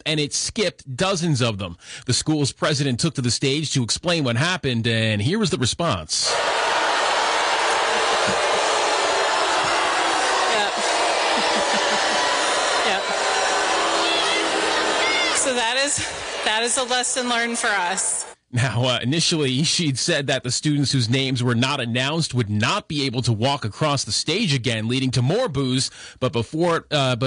and it skipped dozens of them. The school's president took to the stage to explain what happened, and here was the response. So that is a lesson learned for us. Now, initially, she'd said that the students whose names were not announced would not be able to walk across the stage again, leading to more boos. But before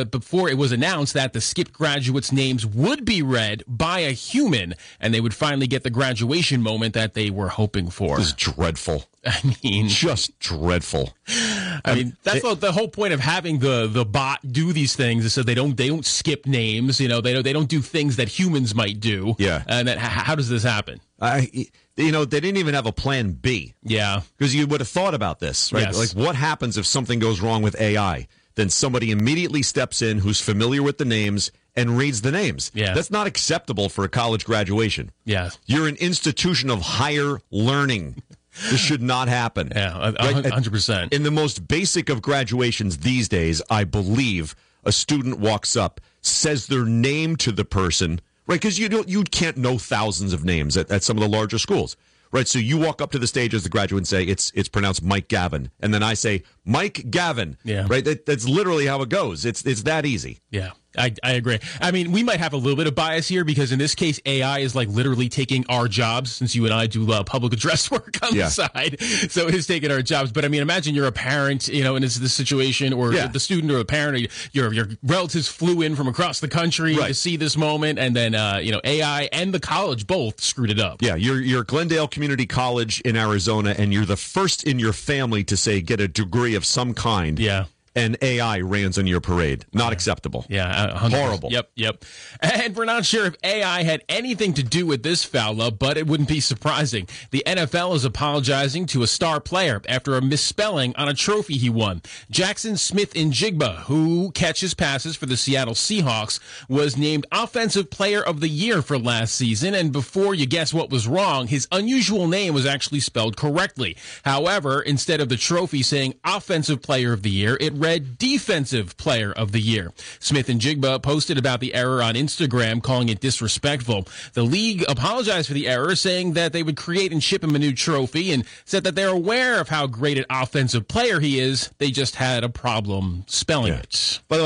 it was announced that the skipped graduates' names would be read by a human, and they would finally get the graduation moment that they were hoping for. This is dreadful. I mean, just dreadful. I mean, that's the whole point of having the bot do these things is so they don't skip names. You know, they don't do things that humans might do. Yeah. And how does this happen? They didn't even have a plan B. Yeah. Because you would have thought about this, right? Yes. Like, what happens if something goes wrong with AI? Then somebody immediately steps in who's familiar with the names and reads the names. Yeah. That's not acceptable for a college graduation. Yeah. You're an institution of higher learning. This should not happen. Yeah, 100%. In the most basic of graduations these days, I believe a student walks up, says their name to the person, right? Because you can't know thousands of names at some of the larger schools, right? So you walk up to the stage as the graduate and say, it's pronounced Mike Gavin. And then I say, Mike Gavin. Yeah. Right? That's literally how it goes. It's that easy. Yeah. I agree. I mean, we might have a little bit of bias here because in this case, AI is like literally taking our jobs since you and I do public address work on the side. So it is taking our jobs. But I mean, imagine you're a parent, you know, and it's this situation or the student or the parent, your relatives flew in from across the country to see this moment. And then, AI and the college both screwed it up. Yeah. You're Glendale Community College in Arizona and you're the first in your family to say get a degree of some kind. Yeah. And AI rains on your parade. Not acceptable. Yeah, 100%. Horrible. Yep. And we're not sure if AI had anything to do with this foul up, but it wouldn't be surprising. The NFL is apologizing to a star player after a misspelling on a trophy he won. Jackson Smith-Njigba, who catches passes for the Seattle Seahawks, was named Offensive Player of the Year for last season. And before you guess what was wrong, his unusual name was actually spelled correctly. However, instead of the trophy saying Offensive Player of the Year, it read Defensive Player of the Year. Smith-Njigba posted about the error on Instagram, calling it disrespectful. The league apologized for the error, saying that they would create and ship him a new trophy, and said that they're aware of how great an offensive player he is. They just had a problem spelling it. By the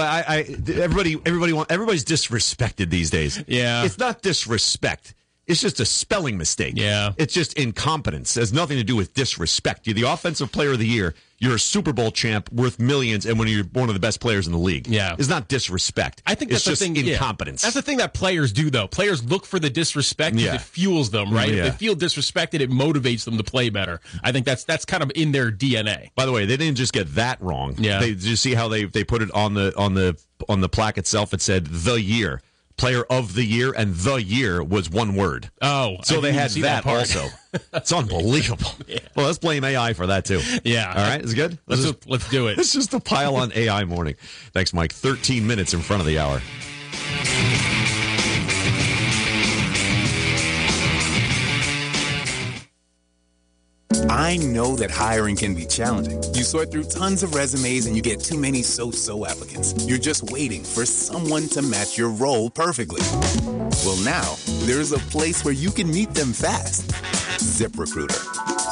way, everybody's disrespected these days. Yeah. It's not disrespect. It's just a spelling mistake. Yeah. It's just incompetence. It has nothing to do with disrespect. You're the Offensive Player of the Year. You're a Super Bowl champ worth millions, and when you're one of the best players in the league. Yeah. It's not disrespect. I think it's that's just the thing. incompetence. That's the thing that players do, though. Players look for the disrespect because it fuels them, right? Yeah. If they feel disrespected, it motivates them to play better. I think that's kind of in their DNA. By the way, they didn't just get that wrong. Yeah. Did you see how they put it on the plaque itself? It said the year. Player of the Year, and the year was one word. Oh, so they had that part. also. It's unbelievable. Yeah. Well, let's blame AI for that too. Yeah. All right, is it good? Let's do it. It's just a pile on AI morning. Thanks, Mike. 13 minutes in front of the hour. I know that hiring can be challenging. You sort through tons of resumes and you get too many so-so applicants. You're just waiting for someone to match your role perfectly. Well, now, there's a place where you can meet them fast. ZipRecruiter.